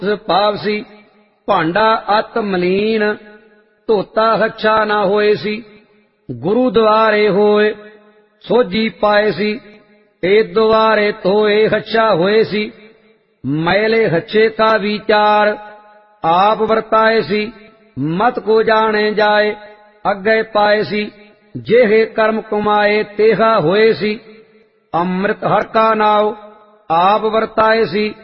पावसी भांडा अत मलीन धोता हच्छा न होए सी गुरु द्वारे होए सोझी पाए सी ते द्वारे धोए हच्छा होए सी मैले हच्छे का विचार आप वर्ताए सी मत को जाने जाए अग्गे पाए सी जेहे कर्म कमाए तेहा होए सी अमृत हर का नाव आप वर्ताए सी